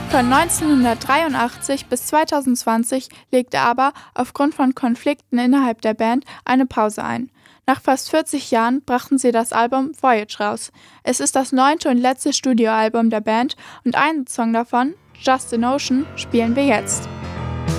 Von 1983 bis 2020 legte aber aufgrund von Konflikten innerhalb der Band eine Pause ein. Nach fast 40 Jahren brachten sie das Album Voyage raus. Es ist das 9. und letzte Studioalbum der Band und einen Song davon, Just an Ocean, spielen wir jetzt.